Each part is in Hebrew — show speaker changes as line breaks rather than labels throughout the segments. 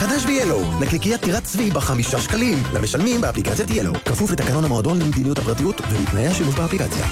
חדש ביאלו, נקניקיית טירת צבי ב5 שקלים, למשלמים באפליקציית יאלו. כפוף לתקנון המועדון למדיניות הפרטיות ולתנאי השימוש באפליקציה.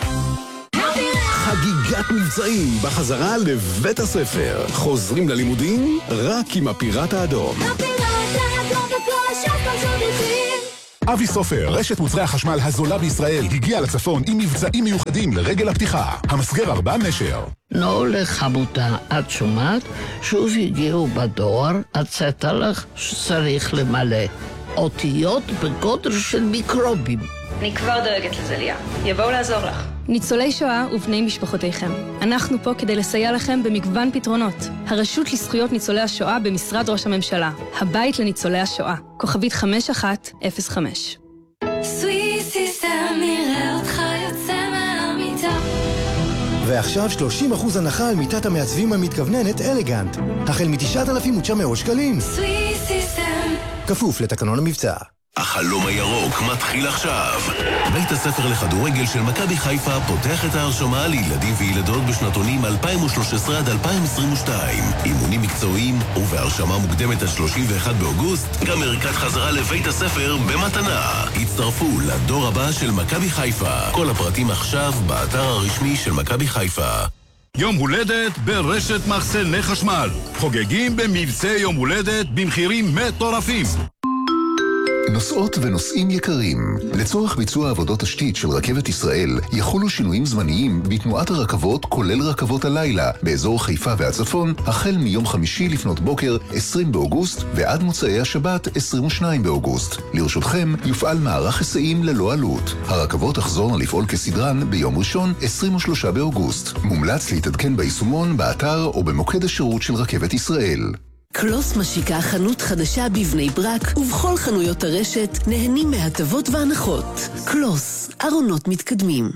חגיגת מבצעים בחזרה לבית הספר. חוזרים ללימודים רק עם הפיראט האדום.
הפיראט האדום וכל השפע שירותים.
אבי סופר, רשת מוצרי החשמל הזולה בישראל, הגיע לצפון עם מבצעים מיוחדים לרגל הפתיחה. המסגר 4 נשר.
נו לחמותה, את שומעת? שוב הגיעו בדואר, הצאת לך שצריך למלא. אותיות בגודל של מיקרובים.
אני כבר דואגת לזה, ליה. יבואו לעזור לך.
ניצולי שואה ובני משפחותיכם. אנחנו פה כדי לסייע לכם במגוון פתרונות. הרשות לזכויות ניצולי השואה במשרד ראש הממשלה. הבית לניצולי השואה. כוכבית 5105.
סוויס סיסטם נראה אותך יוצא מהמיטה.
ועכשיו 30% הנחה על מיטת המעצבים המתכווננת אלגנט. החל מ9,900 שקלים.
סוויס סיסטם.
כפוף לתקנון המבצע.
החלום הירוק מתחיל עכשיו. בית הספר לכדורגל של מכבי חיפה פותח את ההרשמה לילדים וילדות בשנתונים 2013 עד 2022. אימונים מקצועיים ובהרשמה מוקדמת עד 31 באוגוסט, גם ערכת חזרה לבית הספר במתנה. הצטרפו לדור הבא של מכבי חיפה. כל הפרטים עכשיו באתר הרשמי של מכבי חיפה.
יום הולדת ברשת מחסני חשמל. חוגגים במבצעי יום הולדת במחירים מטורפים.
נוסעות ונוסעים יקרים, לצורך ביצוע עבודות תשתית של רכבת ישראל יחולו שינויים זמניים בתנועת הרכבות כולל רכבות הלילה באזור חיפה והצפון החל מיום חמישי לפנות בוקר 20 באוגוסט ועד מוצאי השבת 22 באוגוסט. לרשותכם יופעל מערך היסעים ללא עלות. הרכבות תחזורנה לפעול כסדרן ביום ראשון 23 באוגוסט. מומלץ להתעדכן ביישומון, באתר או במוקד השירות של רכבת ישראל.
קלוס משיקה חנות חדשה בבני ברק, ובכל חנויות הרשת נהנים מהטבות והנחות. קלוס, ארונות מתקדמים.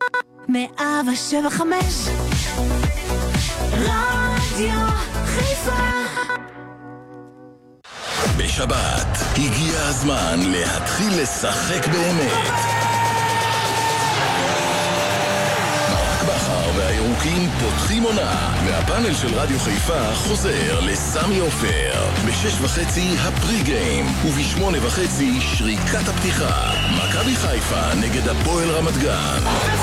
107.5 רדיו חיפה.
בשבת הגיע הזמן להתחיל לשחק באמת. והירוקים פותחים עונה, והפאנל של רדיו חיפה חוזר לסמי עופר. ב6:30 הפרי-גיים, וב8:30 שריקת הפתיחה. מכבי חיפה נגד הפועל רמת גן.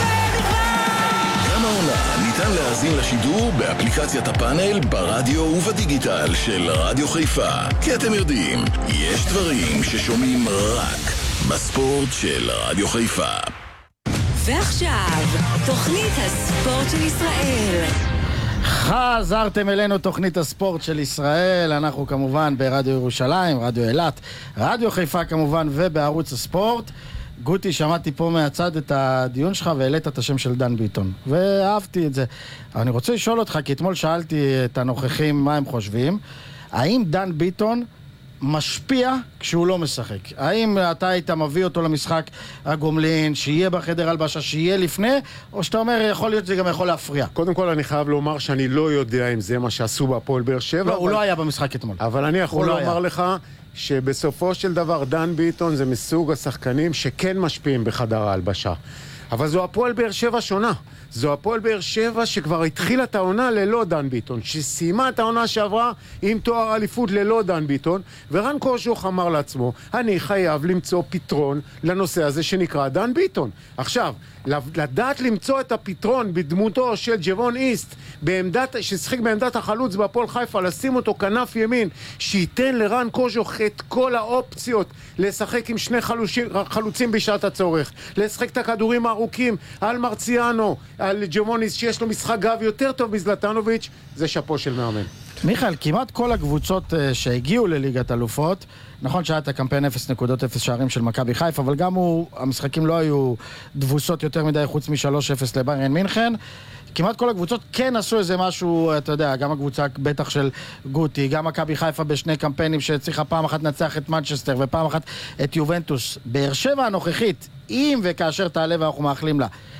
גם העונה ניתן להאזין לשידור באפליקציית הפאנל, ברדיו ובדיגיטל של רדיו חיפה. כי אתם יודעים, יש דברים ששומעים רק בספורט של רדיו חיפה.
ועכשיו, תוכנית הספורט של ישראל.
חזרתם אלינו, תוכנית הספורט של ישראל. אנחנו כמובן ברדיו ירושלים, רדיו אילת, רדיו חיפה כמובן, ובערוץ הספורט. גוטי, שמעתי פה מהצד את הדיון שלך והעלית את השם של דן ביטון, ואהבתי את זה. אני רוצה לשאול אותך, כי אתמול שאלתי את הנוכחים מה הם חושבים. האם דן ביטון משפיע כשהוא לא משחק? האם אתה היית מביא אותו למשחק הגומלין, שיהיה בחדר הלבשה, שיהיה לפני, או שאתה אומר יכול להיות שזה גם יכול להפריע?
קודם כל אני חייב לומר שאני לא יודע אם זה מה שעשו בהפועל באר שבע.
לא, הוא לא היה במשחק אתמול.
אבל אני יכול לומר לך שבסופו של דבר דן ביטון זה מסוג השחקנים שכן משפיעים בחדר ההלבשה. אבל זו הפועל באר שבע שונה. זו הפועל באר שבע שכבר התחילה את העונה ללא דן ביטון, שסיימה את העונה שעברה עם תואר אליפות ללא דן ביטון, ורן קושוך אמר לעצמו, אני חייב למצוא פתרון לנושא הזה שנקרא דן ביטון. עכשיו, לדעת למצוא את הפתרון בדמותו של ג'וון איסט, ששחק בעמדת החלוץ בהפועל חיפה, לשים אותו כנף ימין, שייתן לרן קושוך את כל האופציות לשחק עם שני חלוצים בשעת הצורך, לשחק את הכדורים הארוכים על מרציאנו, על ג'ומוניס שיש לו משחק גב יותר טוב מזלטנוביץ', זה שפו של מאמן.
מיכאל, כמעט כל הקבוצות שהגיעו לליגת אלופות, נכון שהיה את הקמפיין 0 נקודות 0 שערים של מכבי חיפה, אבל גם המשחקים לא היו דבוסות יותר מדי חוץ מ3-0 לביירן מינכן. כמעט כל הקבוצות כן עשו איזה משהו, אתה יודע, גם הקבוצה בטח של גוטי, גם מכבי חיפה בשני קמפיינים שצריכה פעם אחת לנצח את מנצ'סטר ופעם אחת את יובנטוס. באר שבע הנוכחית, אם וכאשר תעלה ואנחנו מאחלים לה,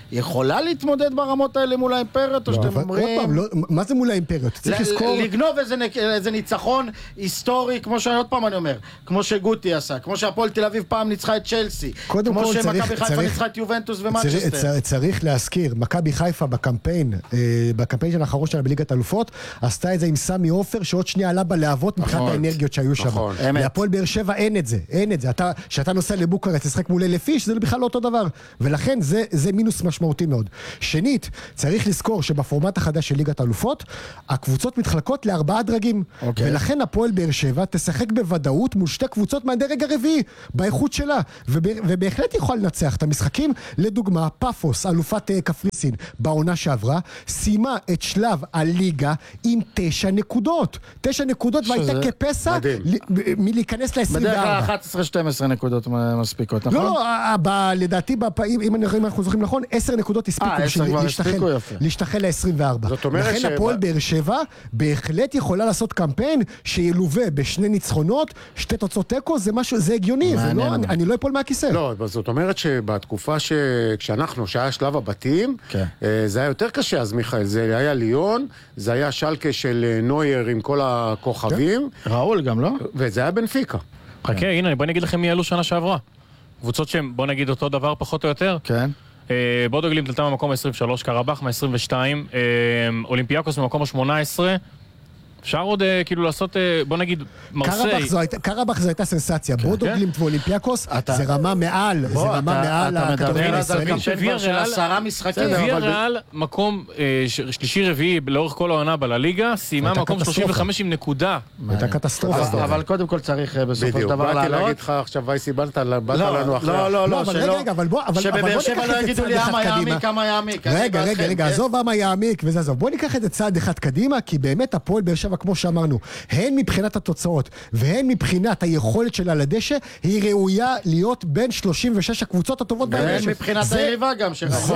יכולה להתמודד ברמות האלה מול האימפריות, או שאתם אומרים...
מה זה מול האימפריות? צריך לזכור...
לגנוב איזה ניצחון היסטורי, כמו שעוד פעם אני אומר, כמו שגוטי עשה, כמו שהפועל תל אביב פעם ניצחה את צ'לסי, כמו שמכבי חיפה ניצחה את יובנטוס ומנצ'סטר.
צריך להזכיר, מכבי חיפה בקמפיין של האחרון שלה בליגת אלופות, עשתה את זה עם סמי עופר, שעוד שנייה עלה בלהבות מבחינת האנרגיות שהיו שם. להפועל באר שבע אין את זה. שאתה נוסע לבוקרשט, תשחק מול 1,000 איש, זה בכלל לא אותו דבר. ולכן זה מינוס משמעותי מאוד. שנית, צריך לזכור שבפורמט החדש של ליגת האלופות, הקבוצות מתחלקות ל4 דרגים. ולכן הפועל באר שבע תשחק בוודאות מול 2 קבוצות מהדרג הרביעי, באיכות שלה. ובהחלט יכול לנצח את המשחקים. לדוגמה, פאפוס, אלופת קפריסין, בעונה שעברה, סיימה את שלב הליגה עם 9 נקודות. 9 נקודות והייתה כפסע מלהיכנס ל-24.
בדרך כלל 11-12 נקודות מספיקות, נכון?
לא, לדעתי, אם אנחנו זוכרים נכון, 10 נקודות הספיקו להשתחל ל-24. לכן הפועל באר שבע בהחלט יכולה לעשות קמפיין שילווה ב2 ניצחונות, 2 תוצאות תיקו, זה הגיוני, אני לא אפול מהכיסא.
לא, זאת אומרת שבתקופה שהיה שלב הבתים, זה היה יותר קשה, אז מיכאל, זה היה ליון, זה היה שלקה של נויר עם כל הכוכבים.
ראול גם, לא?
וזה היה בנפיקה.
חכה, הנה, בוא נגיד לכם מי עלו שנה שעברה. קבוצות שהם, בוא נגיד אותו דבר פחות או יותר.
כן.
בודו גלימט עלתה במקום ה-23, קרבח מה-22, אולימפיאקוס במקום ה-18, אפשר עוד כאילו לעשות, בוא נגיד, מרסיי.
קרבח זו הייתה סנסציה. בודו גלימט ואולימפיאקוס זה רמה מעל, זה רמה מעל הכדורגל הישראלי.
של 10 משחקים.
ויה ריאל, מקום שלישי-רביעי לאורך כל העונה בליגה, סיימה מקום 35 עם נקודה.
הייתה קטסטרופה.
אבל קודם כל צריך בסופו של דבר
לעלות.
לעלות.
באתי להגיד לך עכשיו וייסי באת לנו אחרי.
לא,
אבל
שבבאר שבע לא יגידו לי כמה יעמיק.
רגע, עזוב מה יעמיק וזה עזוב. בוא ניקח את זה צעד אחד קדימה, כי באמת הפועל באר שבע, כמו שאמרנו, הן מבחינת התוצאות והן מבחינת היכולת שלה לדשא, היא ראויה להיות בין 36 הקבוצות הטובות
ביותר. והן מבחינת היריבה גם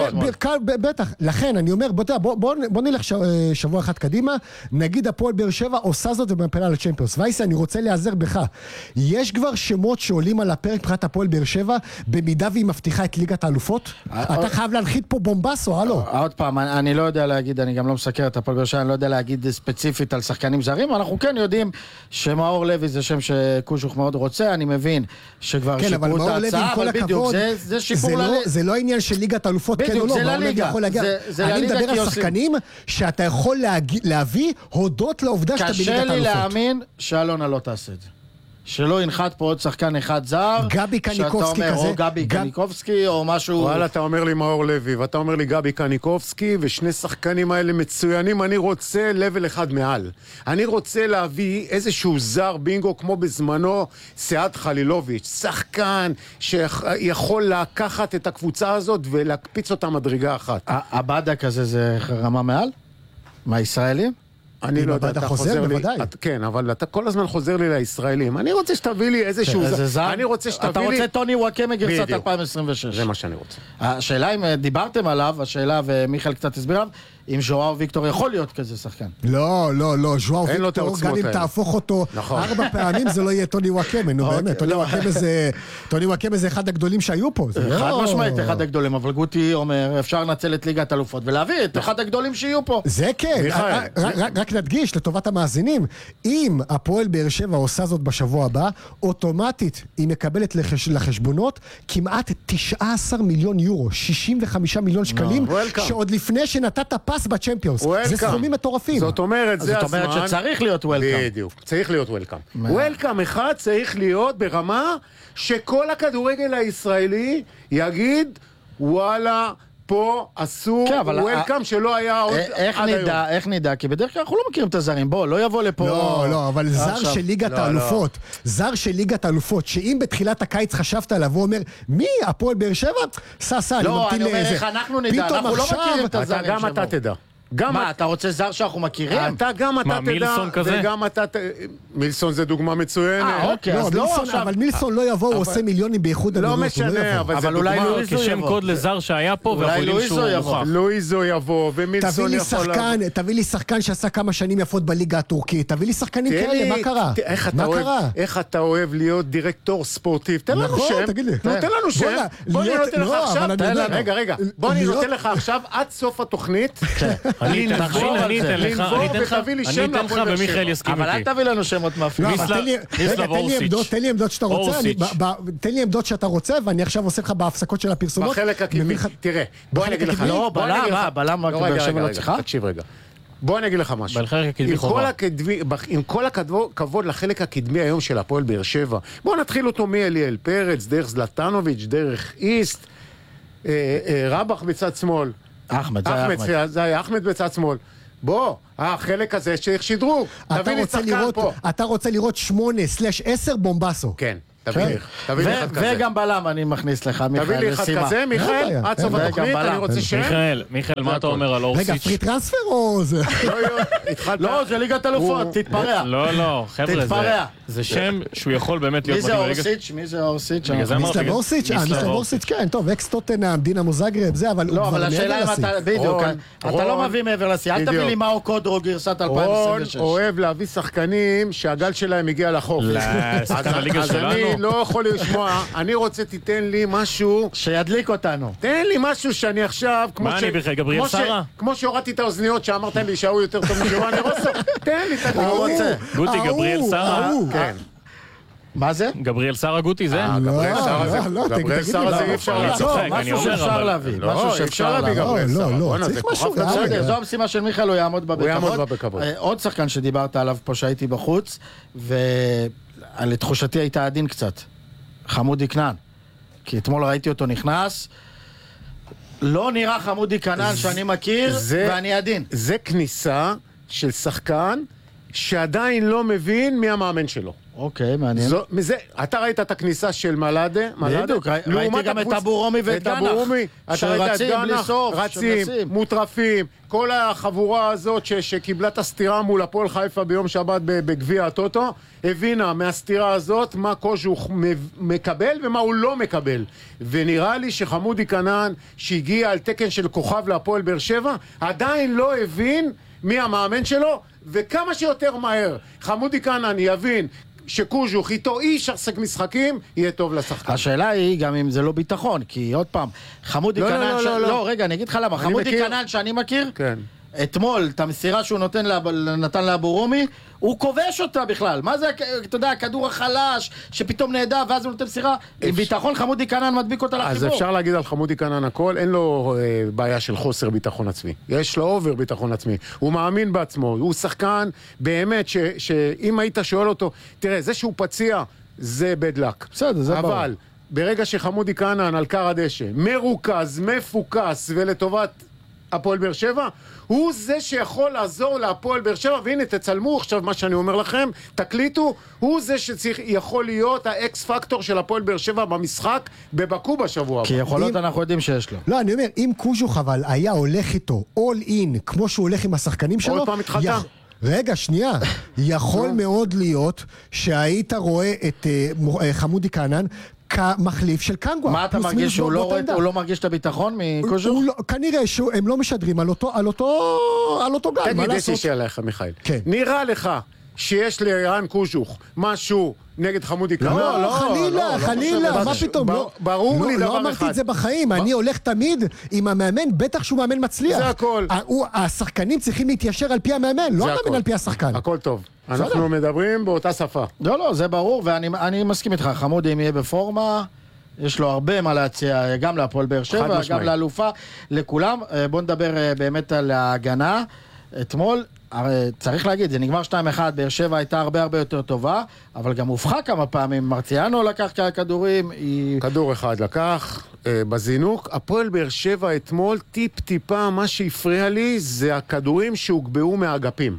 בטח, לכן אני אומר, בוא נלך שבוע אחד קדימה, נגיד הפועל באר שבע עושה זאת ובמפלה לצ'מפיונס. וייסי, אני רוצה להיעזר בך. יש כבר שמות שעולים על הפרק מבחינת הפועל באר שבע, במידה והיא מבטיחה את ליגת האלופות? אתה חייב להנחית פה בומבסו, הלו.
עוד פעם, אני לא יודע להגיד, אני גם לא מסקר את הפועל באר שבע, אני לא יודע להגיד ספציפית על שחקנים זרים, אנחנו כן יודעים שמאור לוי זה שם שקושוך מאוד רוצה, אני מבין שכבר שיפרו את ההצעה, אבל בדיוק, זה שיפור לליגה.
זה לא עניין של ליגת אלופות, כן או לא, מאור לוי יכול להגיע. אני מדבר על שחקנים שאתה יכול להביא הודות לעובדה שאתה בליגת אלופות.
קשה לי להאמין שאלונה לא תעשה את זה. שלא ינחת פה עוד שחקן אחד זר,
גבי קניקובסקי כזה,
או גבי קניקובסקי או משהו.
וואלה, אתה אומר לי מאור לוי ואתה אומר לי גבי קניקובסקי, ושני שחקנים האלה מצוינים. אני רוצה לבל אחד מעל, אני רוצה להביא איזשהו זר בינגו כמו בזמנו סעד חלילוביץ', שחקן שיכול לקחת את הקבוצה הזאת ולהקפיץ אותה מדרגה אחת.
הבאדה כזה זה רמה מעל? מהישראלים?
אני לא יודע, אתה חוזר לי, כן, אבל אתה כל הזמן חוזר לי לישראלים. אני רוצה שתביא לי איזשהו זר. אני רוצה שתביא לי...
אתה רוצה טוני וואקמה גרסת 2026.
זה מה שאני רוצה.
השאלה אם דיברתם עליו, השאלה ומיכאל קצת הסביר עליו, אם ז'ואאו ויקטור יכול להיות כזה שחקן.
לא, ז'ואאו ויקטור, גם אם תהפוך אותו 4 פעמים זה לא יהיה טוני וואקמה, נו באמת. טוני וואקמה זה אחד הגדולים שהיו פה.
חד משמעית אחד הגדולים, אבל גוטי אומר, אפשר לנצל את ליגת אלופות ולהביא את אחד הגדולים שיהיו פה.
זה כן, רק נדגיש לטובת המאזינים, אם הפועל באר שבע עושה זאת בשבוע הבא, אוטומטית היא מקבלת לחשבונות כמעט 19 מיליון יורו, 65 מיליון שקלים, שעוד לפני שנתת פס בצ'מפיונס. זה סכומים מטורפים.
זאת אומרת, זה הזמן.
זאת אומרת שצריך להיות וולקאם.
בדיוק, צריך להיות וולקאם. וולקאם אחד צריך להיות ברמה שכל הכדורגל הישראלי יגיד, וואלה, פה עשו וולקאם שלא היה עוד עד היום.
איך נדע? כי בדרך כלל אנחנו לא מכירים את הזרים. בוא, לא יבוא לפה...
לא, אבל זר של ליגת האלופות. זר של ליגת האלופות, שאם בתחילת הקיץ חשבת עליו, הוא אומר, מי? הפועל באר שבע? סע, אני ממתין לאיזה.
לא, אני אומר איך אנחנו נדע. אנחנו לא מכירים את הזרים.
גם אתה תדע.
מה, אתה רוצה זר שאנחנו מכירים?
גם אתה תדע,
מילסון כזה?
וגם אתה... מילסון זה דוגמה מצוינת.
אוקיי, אז לא עכשיו...
אבל מילסון לא יבוא, הוא עושה מיליונים באיחוד
לא
אמירויות,
משנה, אבל
אולי
זה
לואיזו
כשם
יבוא.
קוד לזר שהיה פה, ואנחנו יודעים שהוא מוכח.
לואיזו יבוא, ומילסון יכול...
תביא לי שחקן שעשה כמה שנים יפות בליגה הטורקית, תביא לי שחקנים כאלה, מה קרה?
איך אתה אוהב להיות דירקטור ספורטיב? תן לנו שם. תן לנו שם. בוא אני נותן לך עכשיו. רגע. בוא אני נותן לך עכשיו עד סוף התוכנית.
אני אתן לך ומיכאל יסכים
אבל
איתי.
אל תביא לנו שמות מאפים.
תן לי עמדות שאתה רוצה, תן לי עמדות שאתה רוצה, ואני עכשיו עושה לך בהפסקות של הפרסומות.
בחלק הקדמי, תראה, בוא אני אגיד לך.
לא, בלם רק באר שבע לא צריכה?
תקשיב רגע. בוא אני אגיד לך משהו. עם כל הכבוד לחלק הקדמי היום של הפועל באר שבע, בוא נתחיל אותו מאליאל פרץ, דרך זלטנוביץ', דרך איסט, רבח בצד שמאל.
אחמד,
זה היה אחמד בצד שמאל. בוא, החלק הזה שצריך שדרוג. תביא לי שחקן פה.
אתה רוצה לראות 8/10 בומבסו.
כן. תביא לי אחד כזה.
וגם בלם אני מכניס לך, מיכאל.
תביא לי אחד כזה, מיכאל, עד סוף התוכנית, אני רוצה שם.
מיכאל, מה אתה אומר על אורסיץ'?
רגע, פרי טרנספר או זה?
לא, זה ליגת אלופות, תתפרע.
לא, חבר'ה, זה שם שהוא יכול באמת להיות...
מי זה אורסיץ'?
מיסלב אורסיץ', כן, טוב, אקס טוטנהאם, דינמו זאגרב, זה, אבל...
לא, אבל השאלה אם אתה, בדיוק, אתה לא מביא מעבר לשיא, אל תביא לי מאו קודרו גרסת 2026.
רון אוהב להביא שחקנים שהגל שלהם הגיע לחוף. לא יכול לשמוע, אני רוצה תיתן לי משהו
שידליק אותנו.
תן לי משהו שאני עכשיו,
מה אני בכלל, גבריאל סרה?
כמו שהורדתי את האוזניות שאמרת לי שהוא יותר טוב מג'ואן רוסו, תן לי,
גוטי, גבריאל סרה?
כן.
מה זה?
גבריאל סרה גוטי זה?
גבריאל סרה זה אי אפשר להביא.
משהו שאפשר להביא.
לא, אפשר להביא גבריאל סרה.
צריך משהו.
זו המשימה של מיכאל, הוא יעמוד בה בכבוד. עוד שחקן שדיברת עליו פה שהייתי בחוץ, לתחושתי הייתה עדין קצת, חמודי כנען, כי אתמול ראיתי אותו נכנס, לא נראה חמודי כנען שאני מכיר, ואני עדין.
זה כניסה של שחקן שעדיין לא מבין מי המאמן שלו.
אוקיי, מעניין.
אתה ראית את הכניסה של מלאדה?
בדיוק, ראיתי גם את אבו רומי ואת גנח,
שרצים בלי סוף, רצים, מוטרפים, כל החבורה הזאת שקיבלה את הסתירה מול הפועל חיפה ביום שבת בגביע הטוטו, הבינה מהסתירה הזאת מה קוז'ו מקבל ומה הוא לא מקבל. ונראה לי שחמודי כנען, שהגיע על תקן של כוכב להפועל באר שבע, עדיין לא הבין מי המאמן שלו, וכמה שיותר מהר חמודי כנען יבין שקוז'וך איתו איש עסק משחקים, יהיה טוב לשחקן.
השאלה היא גם אם זה לא ביטחון, כי עוד פעם, חמודי כנען... לא, רגע, אני אגיד לך למה. חמודי כנען שאני מכיר, אתמול, את המסירה שהוא נתן לאבו רומי, הוא כובש אותה בכלל. מה זה, אתה יודע, הכדור החלש, שפתאום נהדה, ואז הוא נותן מסירה, עם ביטחון חמודי כנען מדביק אותה לחיבור. אז
אפשר להגיד על חמודי כנען הכל, אין לו בעיה של חוסר ביטחון עצמי. יש לו אובר ביטחון עצמי. הוא מאמין בעצמו, הוא שחקן באמת, שאם היית שואל אותו, תראה, זה שהוא פציע, זה bad luck.
בסדר, זה ברור.
אבל ברגע שחמודי כנען על קר הדשא, מרוכז, מפוקס ולטובת הפועל באר שבע, הוא זה שיכול לעזור להפועל באר שבע, והנה תצלמו עכשיו מה שאני אומר לכם, תקליטו, הוא זה שיכול להיות האקס פקטור של הפועל באר שבע במשחק בבקו בשבוע הבא.
כי יכולות אנחנו יודעים שיש לו.
לא, אני אומר, אם קוז'וך אבל היה הולך איתו all in, כמו שהוא הולך עם השחקנים שלו,
עוד פעם התחלתם.
רגע, שנייה, יכול מאוד להיות שהיית רואה את חמודי כנען כמחליף של קנגווה.
מה אתה מרגיש שהוא לא מרגיש את הביטחון מקוז'וך?
כנראה שהם לא משדרים על אותו גל.
תגיד, יש לי שאלה לך, מיכאל. נראה לך שיש לערן קוז'וך משהו נגד חמודי כנען?
לא, חלילה, מה פתאום?
ברור לי דבר אחד.
לא אמרתי את זה בחיים, אני הולך תמיד עם המאמן, בטח שהוא מאמן מצליח.
זה הכל.
השחקנים צריכים להתיישר על פי המאמן, לא המאמן על פי השחקן.
הכל טוב. אנחנו מדברים באותה שפה.
לא, זה ברור, ואני מסכים איתך, חמודי אם יהיה בפורמה, יש לו הרבה מה להציע, גם להפועל באר שבע, גם לאלופה, לכולם. בוא נדבר באמת על ההגנה. אתמול, צריך להגיד, זה נגמר 2-1, באר שבע הייתה הרבה יותר טובה, אבל גם הופכה כמה פעמים, מרציאנו לקח כדורים,
כדור אחד לקח, בזינוק. הפועל באר שבע אתמול, טיפה, מה שהפריע לי זה הכדורים שהוגבעו מהאגפים.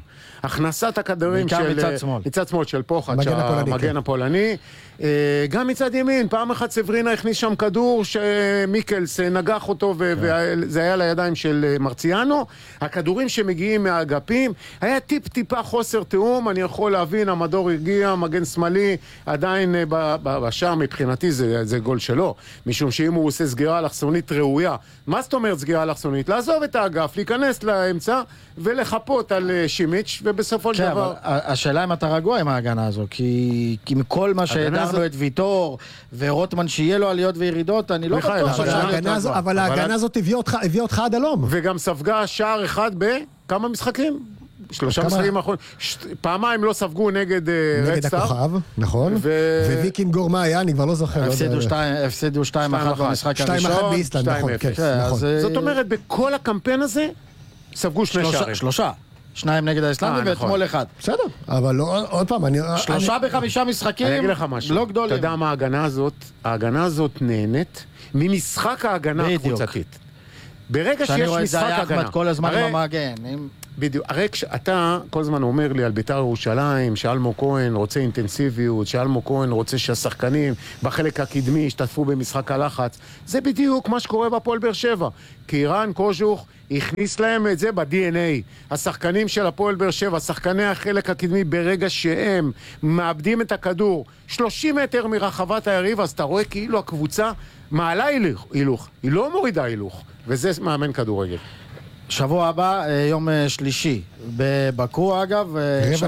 הכנסת הכדורים של... מצד שמאל של פוחד, המגן הפולני. גם מצד ימין, פעם אחת סברינה הכניס שם כדור שמיקלס נגח אותו וזה היה לידיים של מרציאנו. הכדורים שמגיעים מהאגפים, היה טיפה חוסר תאום, אני יכול להבין, המדור הרגיע, מגן שמאלי, עדיין בשער מבחינתי זה גול שלו, משום שאם הוא עושה סגירה אלכסונית ראויה, מה זאת אומרת סגירה אלכסונית? לעזוב את האגף, להיכנס לאמצע ולחפות על שימיץ' ובסופו של דבר...
השאלה אם אתה רגוע עם ההגנה הזו, כי מכל מה שהדרנו את ויטור ורוטמן שיהיה לו עליות וירידות, אני לא בטוח
אבל ההגנה הזאת הביאה אותך עד הלום.
וגם ספגה שער אחד בכמה משחקים? 3 משחקים האחרונים. פעמיים לא ספגו נגד רדסטאר.
נגד הכוכב, נכון. וויקינגור מה היה? אני כבר לא זוכר.
הפסידו 2-1 במשחק הראשון.
2-1 באיסלנד, נכון.
זאת אומרת, בכל הקמפיין הזה ספגו 2 שערים.
3. 2 נגד האיסלנדים ואתמול 1.
בסדר, אבל עוד פעם,
3 ב5 משחקים,
אני אגיד לך משהו.
לא גדולים.
אתה יודע מה ההגנה הזאת נהנית ממשחק ההגנה הקבוצתית. ברגע שיש משחק הגנה...
אחמד כל הזמן במאגן.
בדיוק. הרי אתה כל הזמן אומר לי על בית"ר ירושלים, שאלמו כהן רוצה אינטנסיביות, שאלמו כהן רוצה שהשחקנים בחלק הקדמי ישתתפו במשחק הלחץ. זה בדיוק מה שקורה בפועל באר שבע. כי רן קוז'וך הכניס להם את זה ב-DNA. השחקנים של הפועל באר שבע, שחקני החלק הקדמי, ברגע שהם מאבדים את הכדור 30 מטר מרחבת היריב, אז אתה רואה כאילו הקבוצה מעלה הילוך. היא לא מורידה הילוך. וזה מאמן כדורגל.
שבוע הבא, יום שלישי, בבקו אגב.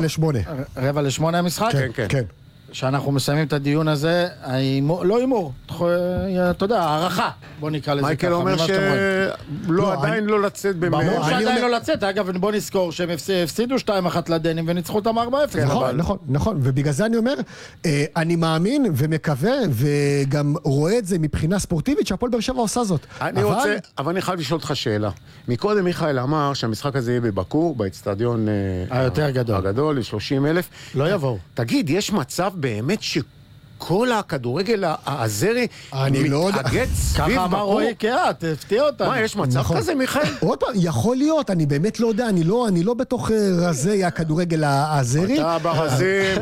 7:45 המשחק?
כן.
שאנחנו מסיימים את הדיון הזה, לא אימור, אתה יודע, הערכה, בוא נקרא לזה ככה.
מייקל אומר עדיין לא לצאת במאה.
ברור שעדיין לא לצאת, אגב בוא נזכור שהם הפסידו 2-1 לדנים וניצחו אותם 4-0.
נכון, ובגלל זה אני אומר, אני מאמין ומקווה וגם רואה את זה מבחינה ספורטיבית שהפועל באר שבע עושה זאת.
אבל אני חייב לשאול אותך שאלה. מקודם מיכאל אמר שהמשחק הזה יהיה בבקו, באצטדיון
היותר
הגדול, 30,000.
לא יבואו.
תגיד, יש מצב באמת שכל הכדורגל האזרי מתאגד סביב
ככה אמר רועי קהת, הפתיע אותנו.
מה, יש מצב כזה, מיכאל?
עוד פעם, יכול להיות, אני באמת לא יודע, אני לא בתוך רזי הכדורגל האזרי.
אתה ברזים.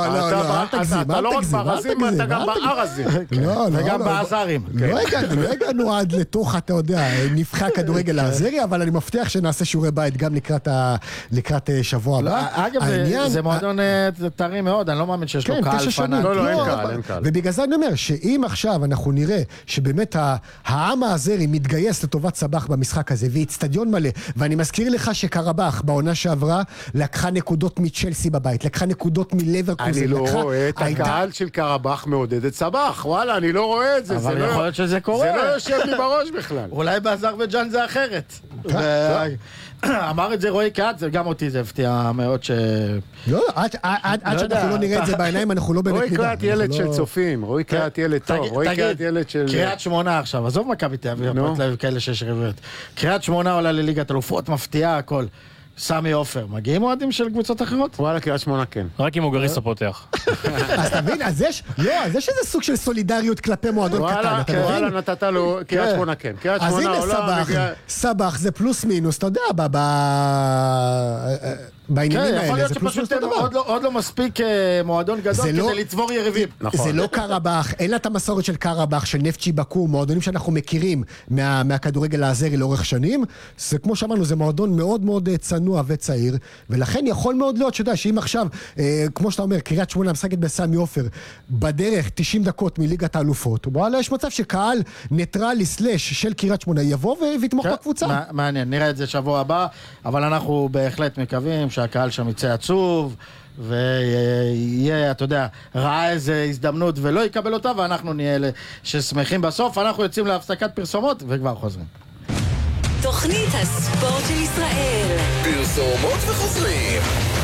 אתה לא רק ברזים, אתה גם בארזים.
וגם באזרים.
לא הגענו עד לתוך, אתה יודע, נבחי הכדורגל האזרי, אבל אני מבטיח שנעשה שיעורי בית גם לקראת שבוע הבא.
אגב, זה מועדון טרי מאוד, אני לא מאמין שיש לו קהל פנאטי.
לא, אין קהל.
ובגלל זה אני אומר שאם עכשיו אנחנו נראה שבאמת העם האזרי מתגייס לטובת סבח במשחק הזה ואצטדיון מלא, ואני מזכיר לך שקרבח בעונה שעברה לקחה נקודות מצ'לסי בבית, לקחה נקודות מלברקוזן.
אני לא רואה את הקהל של קרבח מעודד את סבח, וואלה, אני לא רואה את זה.
אבל יכול להיות שזה קורה.
זה לא יושב לי בראש בכלל.
אולי באזרבייג'אן זה אחרת. אמר את זה רועי קהת, גם אותי זה הפתיע מאוד
לא, עד שאנחנו לא נראה את זה בעיניים, אנחנו לא באמת נדע.
רועי קהת ילד של צופים, רועי קהת ילד טוב, רועי קהת ילד של...
קריית שמונה עכשיו, עזוב מכבי תל אביב, כאלה שיש רביות. קריית שמונה עולה לליגת אלופות, מפתיעה הכל. סמי עופר, מגיעים מועדים של קבוצות אחרות?
וואלה, קריית שמונה כן.
רק אם אוגריסה פותח.
אז תבין, אז יש איזה סוג של סולידריות כלפי מועדון קטן, אתה מבין?
וואלה, נתת לו, קריית שמונה כן. קריית שמונה עולה...
אז הנה סבח, זה פלוס מינוס, אתה יודע, בעניינים האלה, זה פלוס מינוס אותו דבר.
עוד לא מספיק מועדון גדול כדי לצבור יריבים.
זה לא קרבח, אין לה את המסורת של קרבח, של נפצ'י בקו, מועדונים שאנחנו מכירים מהכדורגל האזרי לאורך שנים. זה כמו שאמרנו, זה מועדון מאוד מאוד צנוע וצעיר, ולכן יכול מאוד להיות שיודע שאם עכשיו, כמו שאתה אומר, קריית שמונה משחקת בסמי עופר, בדרך 90 דקות מליגת האלופות, וואלה, יש מצב שקהל ניטרלי סלש של קריית שמונה יבוא ויתמוך בקבוצה.
מעניין, נראה את זה שבוע הבא, אבל אנחנו בהחלט מקווים שהקהל שם יצא עצוב, ויהיה, אתה יודע, ראה איזה הזדמנות ולא יקבל אותה, ואנחנו נהיה אלה ששמחים בסוף. אנחנו יוצאים להפסקת פרסומות וכבר חוזרים.
תוכנית הספורט של ישראל.
פרסומות וחוזרים.